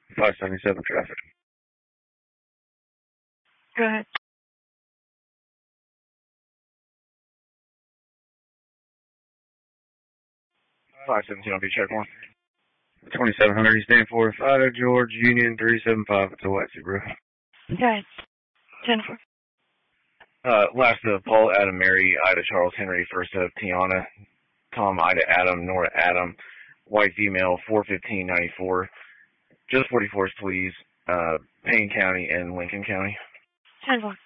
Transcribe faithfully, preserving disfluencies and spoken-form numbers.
five seventy-seven traffic. Go ahead. five seventeen, I'll be check one. twenty-seven hundred East Danforth, five George Union three seven five. It's a Waxy, bro. Go ahead. ten four. Uh, last of Paul, Adam, Mary, Ida, Charles, Henry, first of Tiana, Tom, Ida, Adam, Nora, Adam, white female, four fifteen ninety-four. Just forty-fours, please. Uh, Payne County and Lincoln County. ten four.